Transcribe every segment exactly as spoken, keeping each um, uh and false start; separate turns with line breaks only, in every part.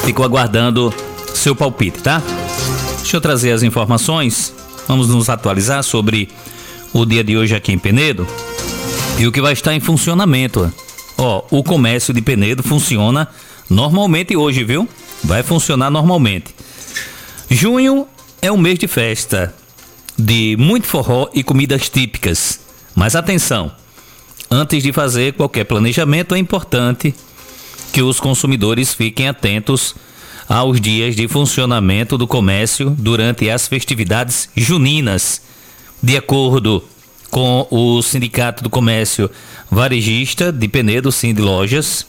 Fico aguardando seu palpite, tá? Deixa eu trazer as informações. Vamos nos atualizar sobre o dia de hoje aqui em Penedo e o que vai estar em funcionamento. Ó, o comércio de Penedo funciona normalmente hoje, viu? Vai funcionar normalmente. Junho é um mês de festa, de muito forró e comidas típicas. Mas atenção, antes de fazer qualquer planejamento é importante que os consumidores fiquem atentos aos dias de funcionamento do comércio durante as festividades juninas. De acordo com o Sindicato do Comércio Varejista de Penedo, Sindlojas,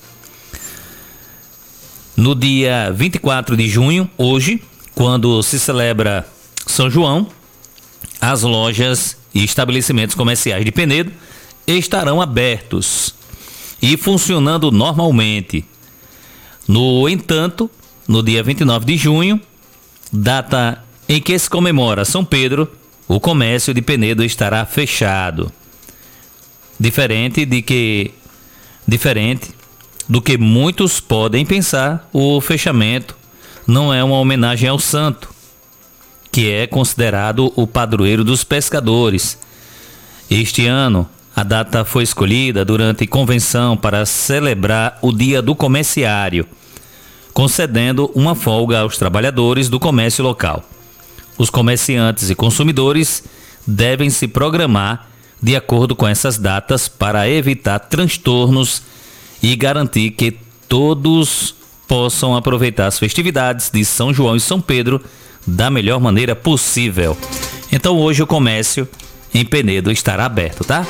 no dia vinte e quatro de junho, hoje, quando se celebra São João, as lojas e estabelecimentos comerciais de Penedo estarão abertos e funcionando normalmente. No entanto, no dia vinte e nove de junho, data em que se comemora São Pedro, o comércio de Penedo estará fechado. Diferente de que diferente do que muitos podem pensar, o fechamento não é uma homenagem ao santo, que é considerado o padroeiro dos pescadores. Este ano, a data foi escolhida durante convenção para celebrar o Dia do Comerciário, concedendo uma folga aos trabalhadores do comércio local. Os comerciantes e consumidores devem se programar de acordo com essas datas para evitar transtornos e garantir que todos possam aproveitar as festividades de São João e São Pedro da melhor maneira possível. Então hoje o comércio em Penedo estará aberto, tá?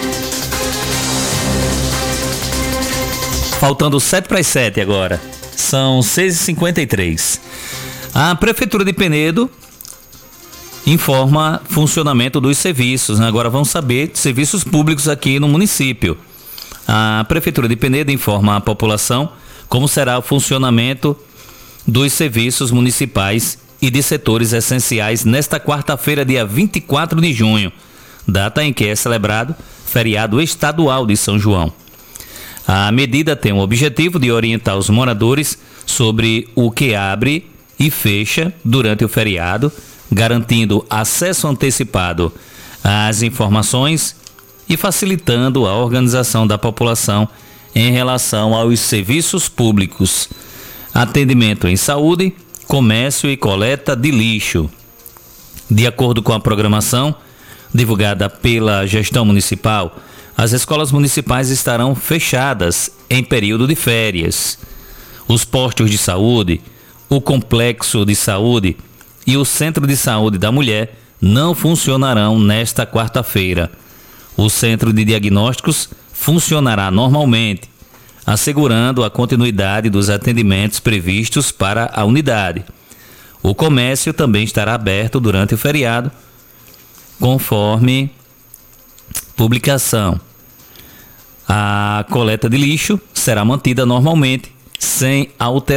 Faltando sete para as sete agora. São seis e cinquenta e três. A Prefeitura de Penedo informa funcionamento dos serviços, né? Agora vamos saber de serviços públicos aqui no município. A Prefeitura de Penedo informa à população como será o funcionamento dos serviços municipais e de setores essenciais nesta quarta-feira, dia vinte e quatro de junho, data em que é celebrado feriado estadual de São João. A medida tem o objetivo de orientar os moradores sobre o que abre e fecha durante o feriado, garantindo acesso antecipado às informações e facilitando a organização da população em relação aos serviços públicos, atendimento em saúde, comércio e coleta de lixo. De acordo com a programação divulgada pela gestão municipal, as escolas municipais estarão fechadas em período de férias. Os postos de saúde, o complexo de saúde e o centro de saúde da mulher não funcionarão nesta quarta-feira. O centro de diagnósticos funcionará normalmente, assegurando a continuidade dos atendimentos previstos para a unidade. O comércio também estará aberto durante o feriado, conforme publicação. A coleta de lixo será mantida normalmente, sem alteração.